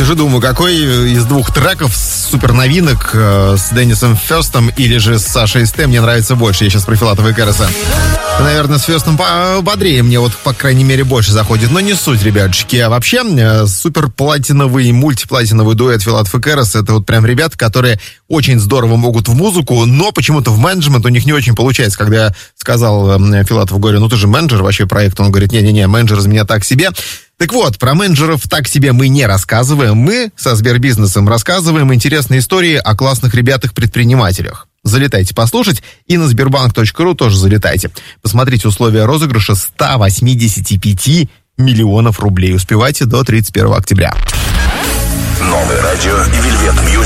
сижу, думаю, какой из двух треков супер новинок с Деннисом Фёстом или же с Сашей Ст мне нравится больше. Я сейчас про Филатова и Кэроса. Наверное, с Фёстом бодрее мне, вот, по крайней мере, больше заходит. Но не суть, ребятушки. А вообще, супер-платиновый, мультиплатиновый дуэт Филатов и Кэрос — это вот прям ребята, которые очень здорово могут в музыку, но почему-то в менеджмент у них не очень получается. Когда я сказал Филатову, говорю, ну ты же менеджер вообще проекта, он говорит, не-не-не, менеджер из меня так себе. Так вот, про менеджеров так себе мы не рассказываем. Мы со Сбербизнесом рассказываем интересные истории о классных ребятах-предпринимателях. Залетайте послушать, и на Sberbank.ru тоже залетайте. Посмотрите условия розыгрыша 185 миллионов рублей. Успевайте до 31 октября. Новое радио Velvet Music.